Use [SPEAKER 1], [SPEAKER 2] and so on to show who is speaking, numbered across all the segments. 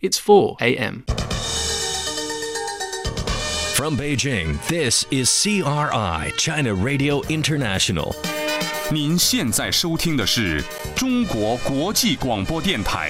[SPEAKER 1] It's 4 a.m.
[SPEAKER 2] From Beijing, this is CRI, China Radio International.
[SPEAKER 3] 您现在收听的是中国国际广播电台。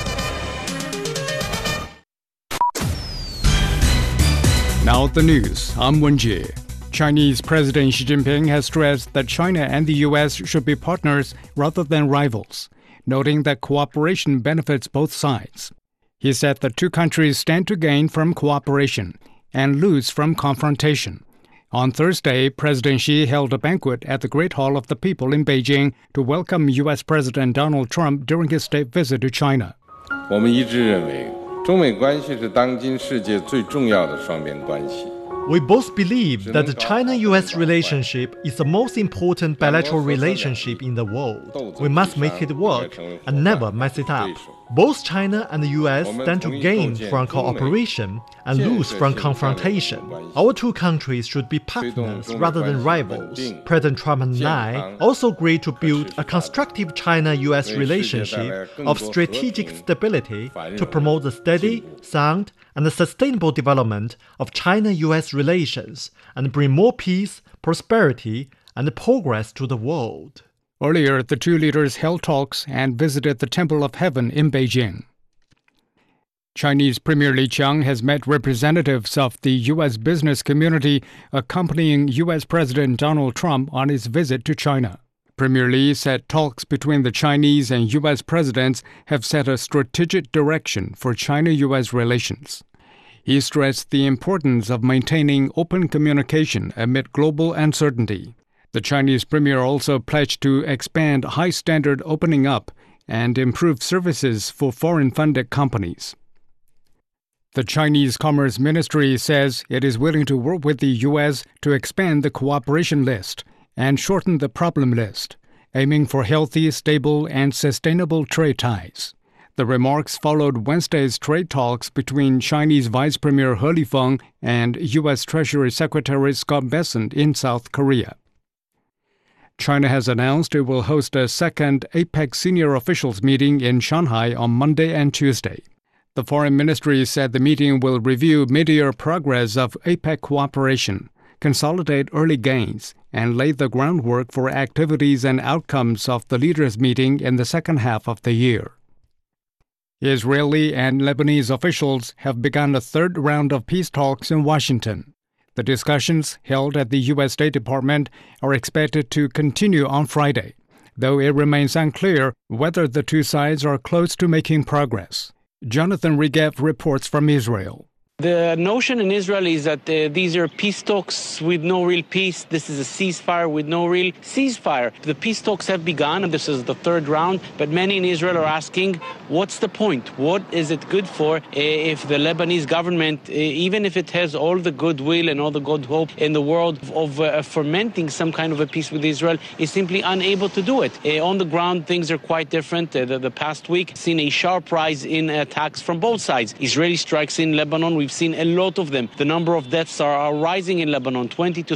[SPEAKER 4] Now the news. I'm Wenjie. Chinese President Xi Jinping has stressed that China and the U.S. should be partners rather than rivals, noting that cooperation benefits both sides. He said the two countries stand to gain from cooperation and lose from confrontation. On Thursday, President Xi held a banquet at the Great Hall of the People in Beijing to welcome U.S. President Donald Trump during his state visit to China.
[SPEAKER 5] 我们一致认为，中美关系是当今世界最重要的双边关系。
[SPEAKER 6] We both believe that the China-US relationship is the most important bilateral relationship in the world. We must make it work and never mess it up. Both China and the US stand to gain from cooperation and lose from confrontation. Our two countries should be partners rather than rivals. President Trump and I also agreed to build a constructive China-US relationship of strategic stability to promote the steady, sound, and the sustainable development of China-US relations and bring more peace, prosperity, and progress to the world.
[SPEAKER 4] Earlier, the two leaders held talks and visited the Temple of Heaven in Beijing. Chinese Premier Li Qiang has met representatives of the U.S. business community accompanying U.S. President Donald Trump on his visit to China. Premier Li said talks between the Chinese and U.S. presidents have set a strategic direction for China-U.S. relations. He stressed the importance of maintaining open communication amid global uncertainty. The Chinese premier also pledged to expand high-standard opening up and improve services for foreign-funded companies. The Chinese Commerce Ministry says it is willing to work with the U.S. to expand the cooperation list and shorten the problem list, aiming for healthy, stable, and sustainable trade ties. The remarks followed Wednesday's trade talks between Chinese Vice Premier He Lifeng and U.S. Treasury Secretary Scott Bessent in South Korea. China has announced it will host a second APEC senior officials meeting in Shanghai on Monday and Tuesday. The Foreign Ministry said the meeting will review mid-year progress of APEC cooperation, consolidate early gains, and lay the groundwork for activities and outcomes of the leaders' meeting in the second half of the year. Israeli and Lebanese officials have begun a third round of peace talks in Washington. The discussions held at the U.S. State Department are expected to continue on Friday, though it remains unclear whether the two sides are close to making progress. Jonathan Regev reports from Israel.
[SPEAKER 7] The notion in Israel is that these are peace talks with no real peace. This is a ceasefire with no real ceasefire. The peace talks have begun, and this is the third round, but many in Israel are asking, what's the point? What is it good for if the Lebanese government, even if it has all the goodwill and all the good hope in the world of fermenting some kind of a peace with Israel, is simply unable to do it? On the ground, things are quite different. The past week, seen a sharp rise in attacks from both sides. Israeli strikes in Lebanon, we've seen a lot of them. The number of deaths are rising in Lebanon, 20 to